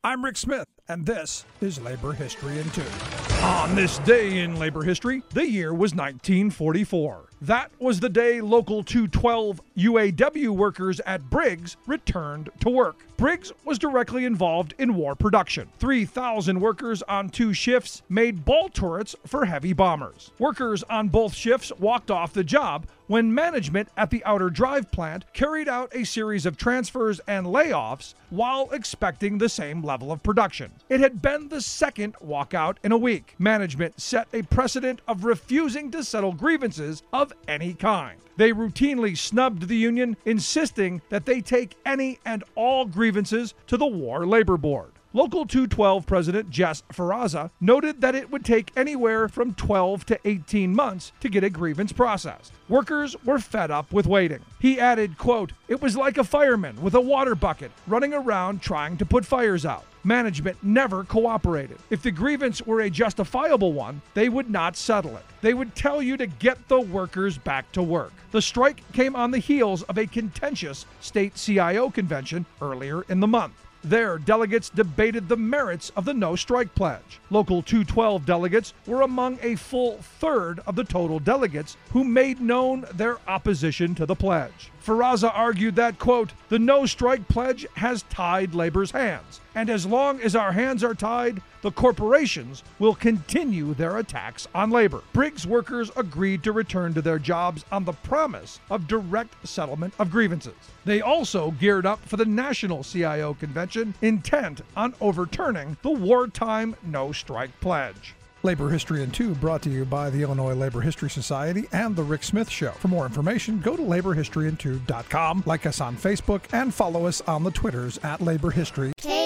I'm Rick Smith, and this is Labor History in 2. On this day in labor history, the year was 1944. That was the day Local 212 UAW workers at Briggs returned to work. Briggs was directly involved in war production. 3,000 workers on 2 shifts made ball turrets for heavy bombers. Workers on both shifts walked off the job when management at the Outer Drive plant carried out a series of transfers and layoffs while expecting the same level of production. It had been the second walkout in a week. Management set a precedent of refusing to settle grievances of any kind. They routinely snubbed the union, insisting that they take any and all grievances to the War Labor Board. Local 212 President Jess Ferrazza noted that it would take anywhere from 12 to 18 months to get a grievance processed. Workers were fed up with waiting. He added, quote, "It was like a fireman with a water bucket running around trying to put fires out. Management never cooperated. If the grievance were a justifiable one, they would not settle it. They would tell you to get the workers back to work." The strike came on the heels of a contentious state CIO convention earlier in the month. There, delegates debated the merits of the no strike pledge. Local 212 delegates were among a full third of the total delegates who made known their opposition to the pledge. Ferrazza argued that, quote, "The no strike pledge has tied labor's hands, and as long as our hands are tied, the corporations will continue their attacks on labor." Briggs workers agreed to return to their jobs on the promise of direct settlement of grievances. They also geared up for the national CIO convention, intent on overturning the wartime no strike pledge. Labor History in 2 brought to you by the Illinois Labor History Society and The Rick Smith Show. For more information, go to laborhistoryin2.com, like us on Facebook, and follow us on the Twitters at Labor History.